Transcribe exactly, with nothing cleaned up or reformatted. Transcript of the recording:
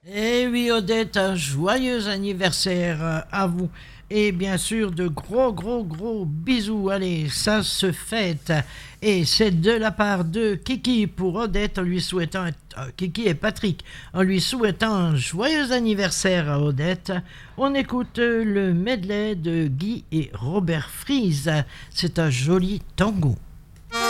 Eh oui, Odette, un joyeux anniversaire euh, à vous. Et bien sûr, de gros, gros, gros bisous. Allez, ça se fête. Et c'est de la part de Kiki pour Odette en lui souhaitant... euh, Kiki et Patrick, en lui souhaitant un joyeux anniversaire à Odette. On écoute euh, le medley de Guy et Robert Fries. C'est un joli tango.